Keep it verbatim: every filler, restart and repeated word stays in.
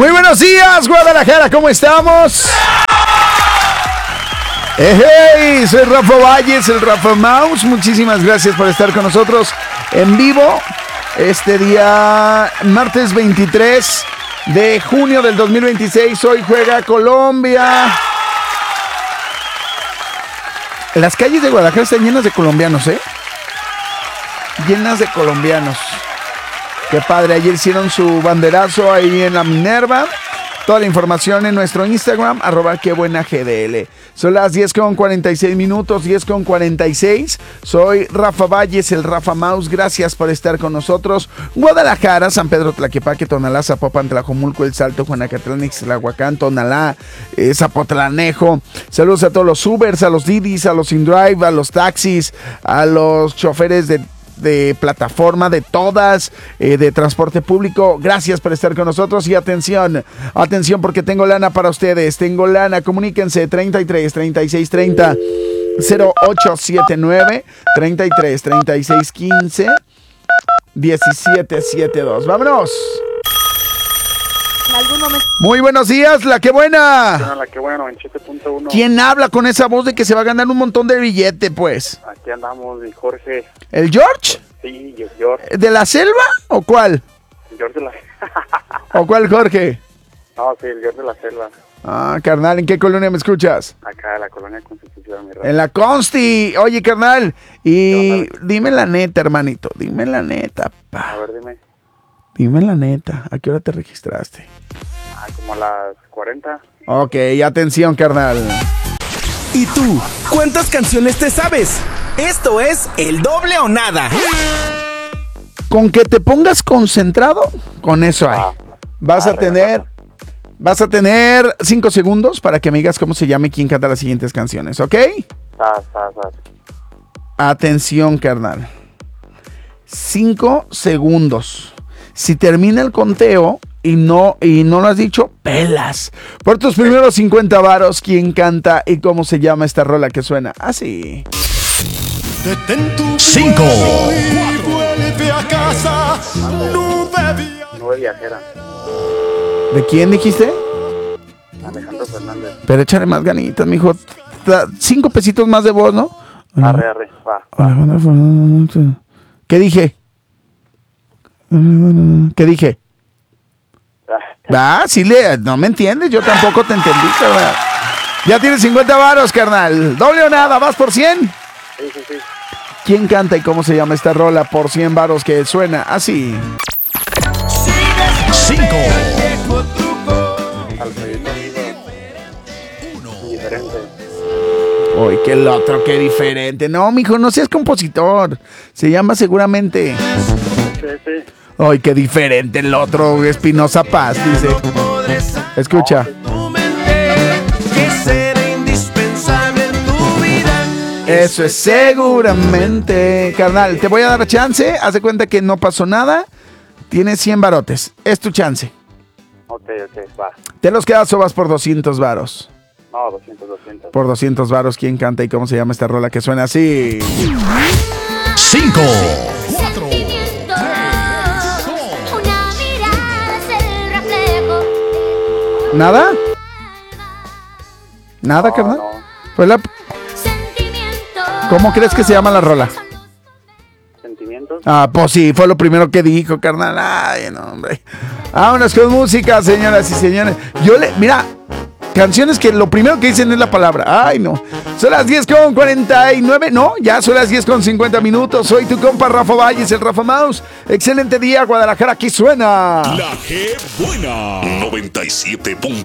Muy buenos días, Guadalajara, ¿cómo estamos? Hey, soy Rafa Valles, el Rafa Mouse. Muchísimas gracias por estar con nosotros en vivo este día martes veintitrés de junio del dos mil veintiséis. Hoy juega Colombia. Las calles de Guadalajara están llenas de colombianos, ¿eh? Llenas de colombianos. Qué padre, ayer hicieron su banderazo ahí en la Minerva. Toda la información en nuestro Instagram, arroba qué buena G D L. Son las diez con cuarenta y seis minutos, diez con cuarenta y seis. Soy Rafa Valles, el Rafa Mouse. Gracias por estar con nosotros. Guadalajara, San Pedro Tlaquepaque, Tonalá, Zapopan, Tlajomulco, El Salto, Juanacatlán, Ixtlahuacán, Tonalá, eh, Zapotlanejo. Saludos a todos los Ubers, a los Didis, a los InDrive, a los taxis, a los choferes de... de plataforma, de todas, eh, de transporte público. Gracias por estar con nosotros y atención, atención porque tengo lana para ustedes, tengo lana, comuníquense treinta y tres, treinta y seis, treinta, cero ocho siete nueve, treinta y tres, treinta y seis, quince, diecisiete setenta y dos. ¡Vámonos! Muy buenos días, la que buena. Bueno, la que buena, noventa y siete punto uno. ¿Quién habla con esa voz de que se va a ganar un montón de billete, pues? Aquí andamos, mi Jorge. ¿El George? Sí, yo, George. ¿De la selva o cuál? George de la... ¿O cuál, Jorge? No, sí, el George de la selva. Ah, carnal, ¿en qué colonia me escuchas? Acá, en la colonia Constitución, mi rey. En la Consti. Oye, carnal, y dime la neta, hermanito, dime la neta, pa. A ver, dime. Dime la neta, ¿a qué hora te registraste? Ah, como a las cuarenta. Ok, atención, carnal. ¿Y tú? ¿Cuántas canciones te sabes? Esto es El Doble o Nada. Con que te pongas concentrado, con eso hay. Ah, Vas a arre, tener, arre. vas a tener cinco segundos para que me digas cómo se llama y quién canta las siguientes canciones, ¿ok? Sas, sas, sas. Atención, carnal. Cinco segundos. Si termina el conteo y no, y no lo has dicho, pelas. Por tus primeros cincuenta varos, ¿quién canta y cómo se llama esta rola que suena así? Cinco. Nube viajera. ¿De quién dijiste? Alejandro Fernández. Pero échale más ganitas, mijo. Ta- Cinco pesitos más de voz, ¿no? Arre, arre, va, va. Alejandro Fernández. ¿Qué dije? ¿Qué dije? Ah, sí, le, no me entiendes, yo tampoco te entendí, carnal. Ya tienes cincuenta varos, carnal. Doble o nada, vas por cien. Sí, sí, sí. ¿Quién canta y cómo se llama esta rola por cien varos que suena así? Cinco. Alfredito Diferente. Uy, qué el otro, qué diferente. No, mijo, no seas compositor. Se llama seguramente. Sí, sí. Uy, qué diferente el otro, Espinosa Paz, dice. Escucha. Eso es seguramente. Carnal, te voy a dar chance. Haz de cuenta que no pasó nada. Tienes cien varotes. Es tu chance. Ok, ok, va. ¿Te los quedas o vas por doscientos varos? No, doscientos, doscientos. Por doscientos varos, ¿quién canta y cómo se llama esta rola que suena así? Cinco. Cuatro, tres, dos, una mirada es el reflejo. ¿Nada? ¿Nada, No, carnal? no. Pues la... Sentimiento. ¿Cómo crees que se llama la rola? Sentimientos. Ah, pues sí, fue lo primero que dijo, carnal. Ay, no, hombre. Vámonos con música, señoras y señores. Yo le... Mira, canciones que lo primero que dicen es la palabra. Ay, no. Son las diez con cuarenta y nueve. No, ya son las diez con cincuenta minutos. Soy tu compa Rafa Valles, el Rafa Mouse. Excelente día, Guadalajara. Aquí suena La G Buena noventa y siete punto uno.